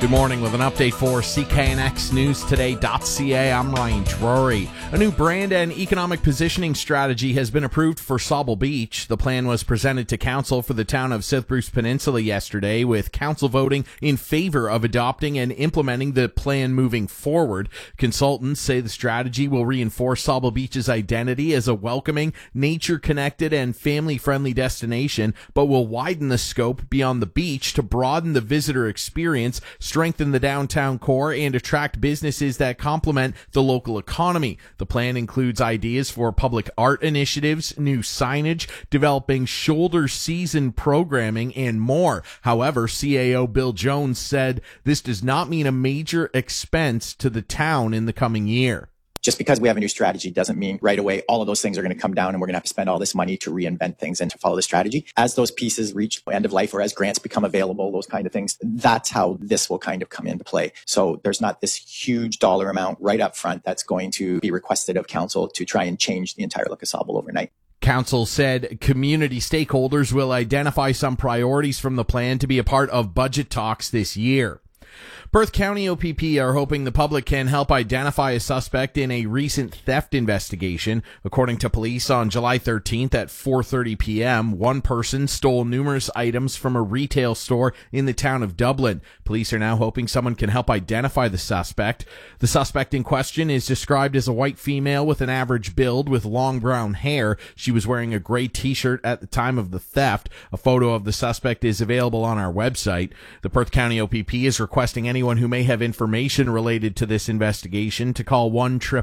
Good morning with an update for CKNXNewsToday.ca. I'm Ryan Drury. A new brand and economic positioning strategy has been approved for Sauble Beach. The plan was presented to council for the town of South Bruce Peninsula yesterday, with council voting in favor of adopting and implementing the plan moving forward. Consultants say the strategy will reinforce Sauble Beach's identity as a welcoming, nature-connected, and family-friendly destination, but will widen the scope beyond the beach to broaden the visitor experience, strengthen the downtown core, and attract businesses that complement the local economy. The plan includes ideas for public art initiatives, new signage, developing shoulder season programming, and more. However, CAO Bill Jones said this does not mean a major expense to the town in the coming year. Just because we have a new strategy doesn't mean right away all of those things are going to come down and we're going to have to spend all this money to reinvent things and to follow the strategy. As those pieces reach end of life or as grants become available, those kind of things, that's how this will kind of come into play. So there's not this huge dollar amount right up front that's going to be requested of council to try and change the entire look of Sauble overnight. Council said community stakeholders will identify some priorities from the plan to be a part of budget talks this year. Perth County OPP are hoping the public can help identify a suspect in a recent theft investigation. According to police, on July 13th at 4:30 p.m., one person stole numerous items from a retail store in the town of Dublin. Police are now hoping someone can help identify the suspect. The suspect in question is described as a white female with an average build with long brown hair. She was wearing a gray t-shirt at the time of the theft. A photo of the suspect is available on our website. The Perth County OPP is requesting anyone who may have information related to this investigation to call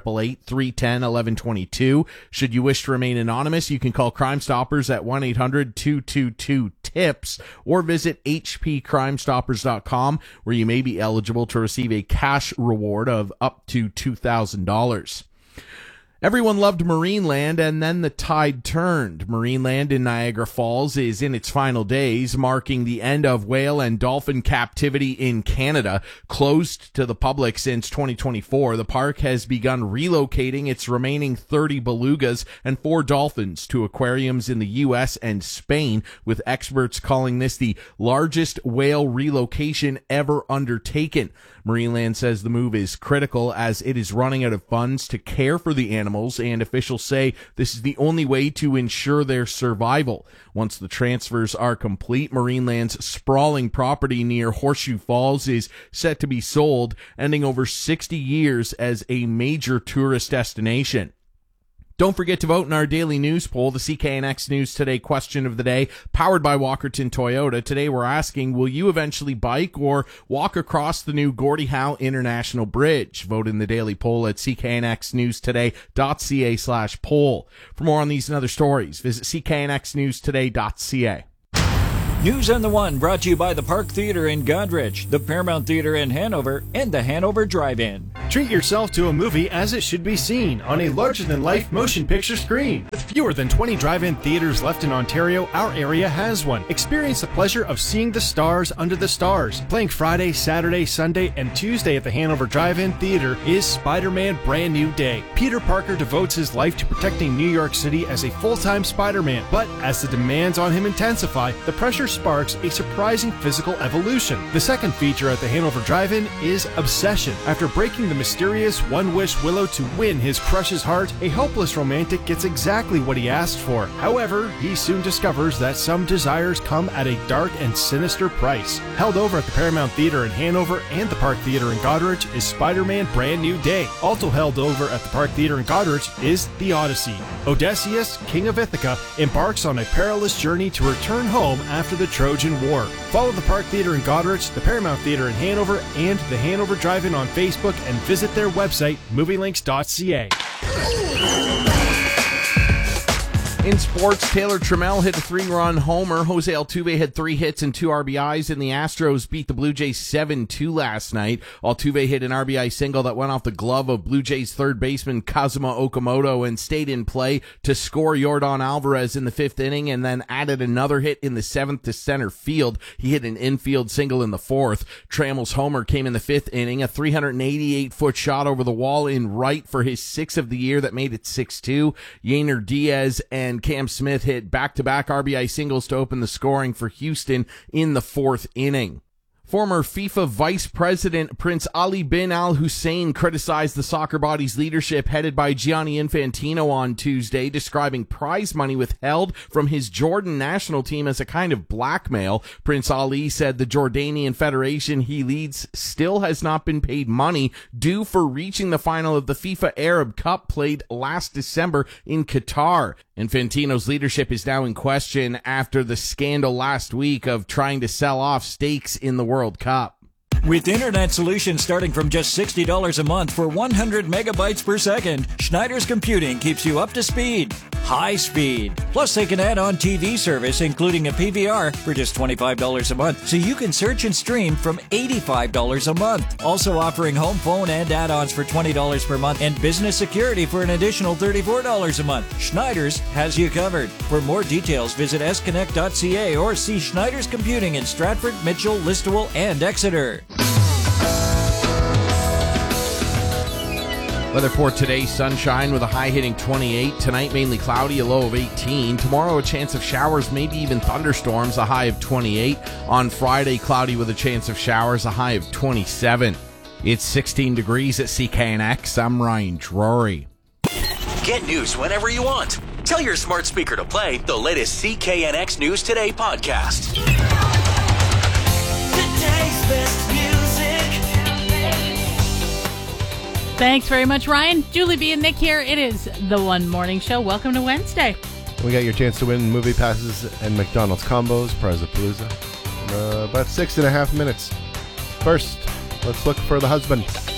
1-888-310-1122. Should you wish to remain anonymous, you can call Crime Stoppers at 1-800-222-TIPS or visit hpcrimestoppers.com, where you may be eligible to receive a cash reward of up to $2,000. Everyone loved Marineland, and then the tide turned. Marineland in Niagara Falls is in its final days, marking the end of whale and dolphin captivity in Canada. Closed to the public since 2024, the park has begun relocating its remaining 30 belugas and 4 dolphins to aquariums in the U.S. and Spain, with experts calling this the largest whale relocation ever undertaken. Marineland says the move is critical as it is running out of funds to care for the animals, and officials say this is the only way to ensure their survival. Once the transfers are complete, Marineland's sprawling property near Horseshoe Falls is set to be sold, ending over 60 years as a major tourist destination. Don't forget to vote in our daily news poll, the CKNX News Today question of the day, powered by Walkerton Toyota. Today we're asking, will you eventually bike or walk across the new Gordie Howe International Bridge? Vote in the daily poll at cknxnewstoday.ca/poll. For more on these and other stories, visit cknxnewstoday.ca. News on the One brought to you by the Park Theatre in Goderich, the Paramount Theatre in Hanover, and the Hanover Drive-In. Treat yourself to a movie as it should be seen on a larger-than-life motion picture screen. With fewer than 20 drive-in theaters left in Ontario, our area has one. Experience the pleasure of seeing the stars under the stars. Playing Friday, Saturday, Sunday, and Tuesday at the Hanover Drive-In Theatre is Spider-Man Brand New Day. Peter Parker devotes his life to protecting New York City as a full-time Spider-Man, but as the demands on him intensify, the pressure sparks a surprising physical evolution. The second feature at the Hanover Drive-In is Obsession. After breaking the mysterious One-Wish Willow to win his crush's heart, a hopeless romantic gets exactly what he asked for. However, he soon discovers that some desires come at a dark and sinister price. Held over at the Paramount Theatre in Hanover and the Park Theatre in Goderich is Spider-Man Brand New Day. Also held over at the Park Theatre in Goderich is The Odyssey. Odysseus, King of Ithaca, embarks on a perilous journey to return home after the Trojan War. Follow the Park Theatre in Goderich, the Paramount Theatre in Hanover, and the Hanover Drive-In on Facebook, and visit their website, movielinks.ca. In sports, Taylor Trammell hit a 3-run homer. Jose Altuve had 3 hits and 2 RBIs, and the Astros beat the Blue Jays 7-2 last night. Altuve hit an RBI single that went off the glove of Blue Jays third baseman Kazuma Okamoto and stayed in play to score Yordan Alvarez in the 5th inning, and then added another hit in the 7th to center field. He hit an infield single in the 4th. Trammell's homer came in the 5th inning, a 388-foot shot over the wall in right for his 6th of the year that made it 6-2. Yainer Diaz and Cam Smith hit back-to-back RBI singles to open the scoring for Houston in the 4th inning. Former FIFA Vice President Prince Ali bin Al Hussein criticized the soccer body's leadership headed by Gianni Infantino on Tuesday, describing prize money withheld from his Jordan national team as a kind of blackmail. Prince Ali said the Jordanian federation he leads still has not been paid money due for reaching the final of the FIFA Arab Cup played last December in Qatar. Infantino's leadership is now in question after the scandal last week of trying to sell off stakes in the World Cup. With internet solutions starting from just $60 a month for 100 megabytes per second, Schneider's Computing keeps you up to speed. High speed. Plus, they can add on TV service, including a PVR, for just $25 a month, so you can search and stream from $85 a month. Also offering home phone and add-ons for $20 per month and business security for an additional $34 a month. Schneider's has you covered. For more details, visit sconnect.ca or see Schneider's Computing in Stratford, Mitchell, Listowel, and Exeter. Weather for today, sunshine with a high hitting 28. Tonight, mainly cloudy, a low of 18. Tomorrow, a chance of showers, maybe even thunderstorms, a high of 28. On Friday, cloudy with a chance of showers, a high of 27. It's 16 degrees at CKNX. I'm Ryan Drury. Get news whenever you want. Tell your smart speaker to play the latest CKNX News Today podcast. Today's best music. Thanks very much, Ryan. Julie B. and Nick here. It is the One Morning Show. Welcome to Wednesday. We got your chance to win movie passes and McDonald's combos, Prizapalooza. About 6.5 minutes. First, let's look for the husband.